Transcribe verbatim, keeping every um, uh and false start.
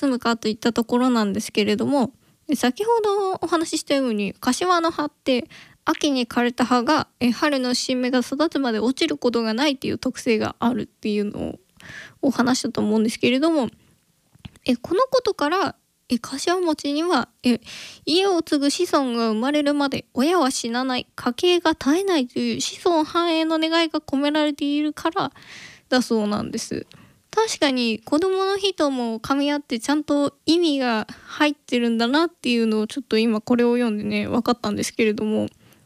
住むかといったところなんですけれども、先ほどお話ししたように柏の葉って秋に枯れた葉がえ春の新芽が育つまで落ちることがないっていう特性があるっていうのをお話したと思うんですけれども、えこのことからえ柏餅にはえ家を継ぐ子孫が生まれるまで親は死なない、家系が絶えないという子孫繁栄の願いが込められているからだそうなんです。確かに子供の日とも噛み合ってちゃんと意味が入ってるんだなっていうのをちょっと今これを読んでね分かったんですけれども、